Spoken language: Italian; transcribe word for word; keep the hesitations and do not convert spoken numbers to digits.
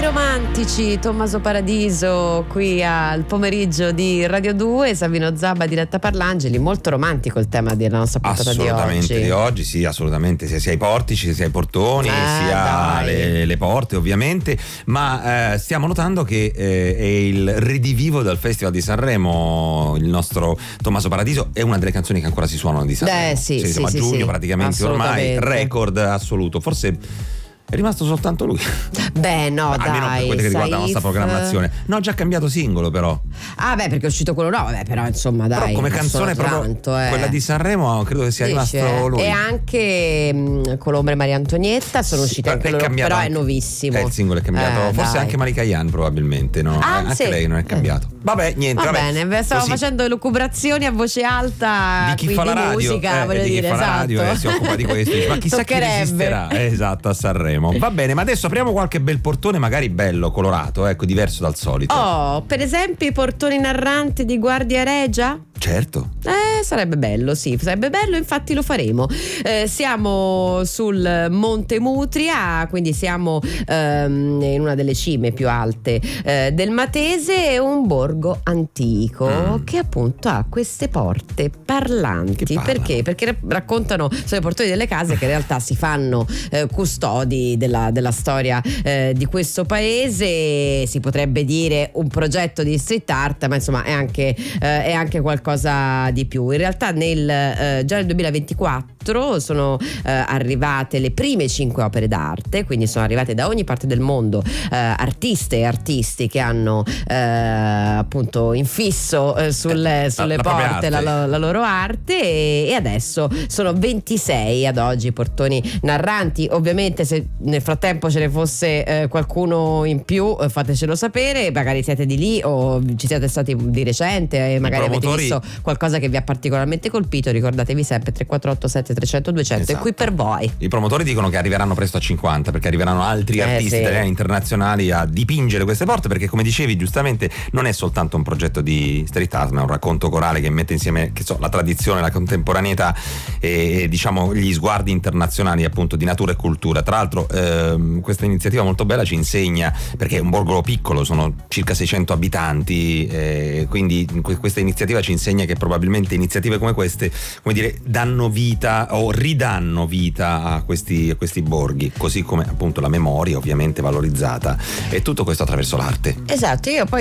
romantici, Tommaso Paradiso qui al pomeriggio di Radio due, Savino Zabba, Diletta Parlangeli. Molto romantico il tema della nostra puntata di oggi. Assolutamente di oggi, sì, assolutamente, sia, sia i portici, sia i portoni, eh, sia le, le porte ovviamente, ma eh, stiamo notando che eh, è il ridivivo del Festival di Sanremo. Il nostro Tommaso Paradiso è una delle canzoni che ancora si suonano di Sanremo. Beh, sì, sì, sì, siamo sì, a giugno sì, praticamente, ormai record assoluto. Forse è rimasto soltanto lui. Beh, no, almeno dai, per quello che riguarda la nostra Saif... programmazione. No, già cambiato singolo però. Ah, beh, perché è uscito quello nuovo, vabbè, però insomma, dai. Però come canzone proprio tanto, eh. quella di Sanremo credo che sia Dice, rimasto lui. E anche mh, Colombo e Maria Antonietta sono Sì, uscite è anche loro, cambiato però anche, è nuovissimo. Eh, il singolo è cambiato, Eh, forse dai. anche Malika Yan probabilmente, no? Ah, eh, anche sì. lei non è cambiato. Vabbè, niente, Va vabbè. bene, stavo Così. facendo elucubrazioni a voce alta Di chi qui fa la di radio, musica, eh, voglio di chi dire, fa la esatto. radio e si occupa di questo, dice, ma chissà chi Toccherebbe. resisterà, eh, esatto, a Sanremo. Va bene, ma adesso apriamo qualche bel portone, magari bello, colorato, ecco, diverso dal solito. Oh, per esempio i portoni narranti di Guardia Regia? Certo. Eh, sarebbe bello, sì, sarebbe bello, infatti lo faremo. Eh, siamo sul Monte Mutria, quindi siamo ehm, in una delle cime più alte eh, del Matese, è un borgo antico Mm. che appunto ha queste porte parlanti. Che parlano. Perché? Perché raccontano, sono i portoni delle case che in realtà si fanno eh, custodi della, della storia eh, di questo paese. Si potrebbe dire un progetto di street art, ma insomma è anche, eh, è anche qualcosa di più. In realtà nel, eh, già nel duemilaventiquattro sono eh, arrivate le prime cinque opere d'arte, quindi sono arrivate da ogni parte del mondo eh, artiste e artisti che hanno eh, appunto infisso eh, sulle, sulle la propria porte la, arte. la loro arte, e, e adesso sono ventisei ad oggi i portoni narranti. Ovviamente se nel frattempo ce ne fosse eh, qualcuno in più, eh, fatecelo sapere, magari siete di lì o ci siete stati di recente e magari avete promotori- visto qualcosa che vi ha particolarmente colpito. Ricordatevi sempre tre quattro otto sette trecento duecento, Esatto. è qui per voi. I promotori dicono che arriveranno presto a cinquanta, perché arriveranno altri Eh, artisti sì. italiani internazionali a dipingere queste porte, perché come dicevi giustamente non è soltanto un progetto di street art, ma è un racconto corale che mette insieme, che so, la tradizione, la contemporaneità e, e diciamo gli sguardi internazionali appunto di natura e cultura. Tra l'altro ehm, questa iniziativa molto bella ci insegna, perché è un borgo piccolo, sono circa seicento abitanti, eh, quindi que- questa iniziativa ci insegna che probabilmente iniziative come queste, come dire, danno vita o ridanno vita a questi, a questi borghi, così come appunto la memoria ovviamente valorizzata, e tutto questo attraverso l'arte. Esatto, io poi